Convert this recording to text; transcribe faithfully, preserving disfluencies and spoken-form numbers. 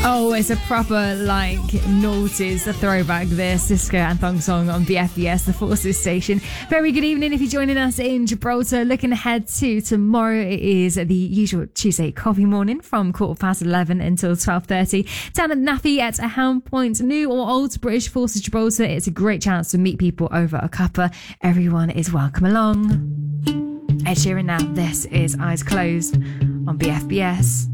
Oh, it's a proper, like, noughties, a throwback, this disco anthem song on B F B S, the Forces station. Very good evening if you're joining us in Gibraltar. Looking ahead to tomorrow, it is the usual Tuesday coffee morning from quarter past eleven until twelve thirty. Down at Naffy at Helm Point, new or old British Forces Gibraltar. It's a great chance to meet people over a cuppa. Everyone is welcome along. Ed Sheeran now. This is Eyes Closed on B F B S.